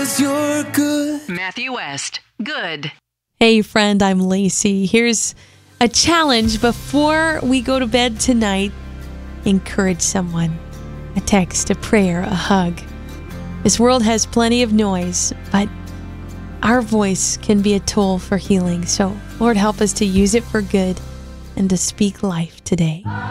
'cause you're good. Matthew West, good. Hey friend, I'm Lacey. Here's a challenge before we go to bed tonight. Encourage someone. A text, a prayer, a hug. This world has plenty of noise, but our voice can be a tool for healing. So, Lord, help us to use it for good and to speak life today.